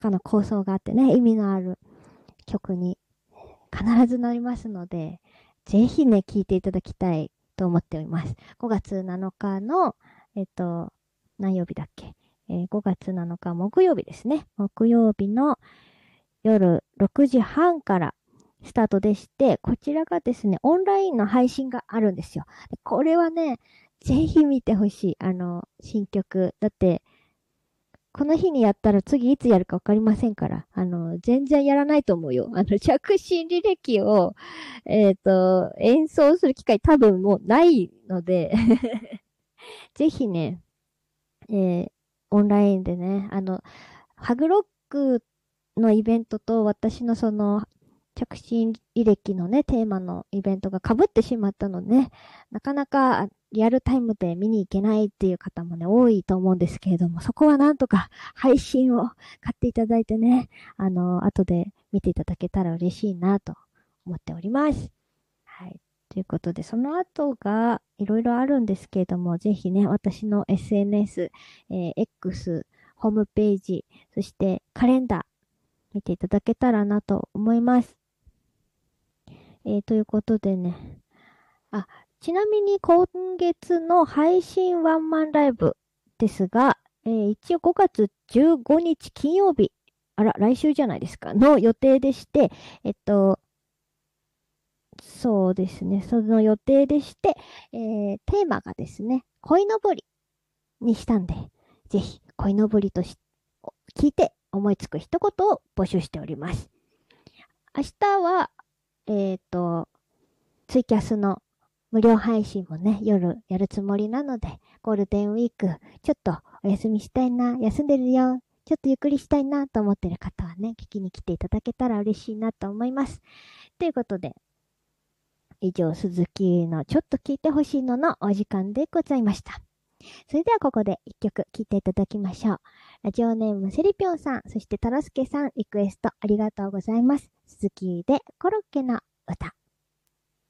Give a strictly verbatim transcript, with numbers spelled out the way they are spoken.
かの構想があってね、意味のある曲に必ずなりますので、ぜひね、聴いていただきたいと思っております。ごがつなのかの、えっと、何曜日だっけ、えー、ごがつなのか木曜日ですね。木曜日の夜ろくじはんからスタートでして、こちらがですね、オンラインの配信があるんですよ。これはね、ぜひ見てほしい。あの、新曲。だって、この日にやったら次いつやるかわかりませんから、あの、全然やらないと思うよ。あの、着信履歴を、えっと、演奏する機会多分もうないのでぜひね、えーオンラインでね、あの、ハグロックのイベントと私のその、着信履歴のね、テーマのイベントが被ってしまったのでね、なかなかリアルタイムで見に行けないっていう方もね、多いと思うんですけれども、そこはなんとか配信を買っていただいてね、あの、後で見ていただけたら嬉しいなと思っております。はい。ということで、その後がいろいろあるんですけれども、ぜひね、私の エスエヌエス、えー X、ホームページ、そしてカレンダー見ていただけたらなと思います。えーということでね、あ、ちなみに今月の配信ワンマンライブですが、えー一応ごがつじゅうごにち金曜日、あら、来週じゃないですか、の予定でして、えっと、そうですね。その予定でして、えー、テーマがですね、鯉のぼりにしたんで、ぜひ、鯉のぼりとし、聞いて思いつく一言を募集しております。明日は、えっと、ツイキャスの無料配信もね、夜やるつもりなので、ゴールデンウィーク、ちょっとお休みしたいな、休んでるよ、ちょっとゆっくりしたいなと思ってる方はね、聞きに来ていただけたら嬉しいなと思います。ということで、以上、鈴木のちょっと聞いてほしいののお時間でございました。それではここで一曲聴いていただきましょう。ラジオネームセリピョンさん、そしてタラスケさん、リクエストありがとうございます。鈴木でコロッケの歌。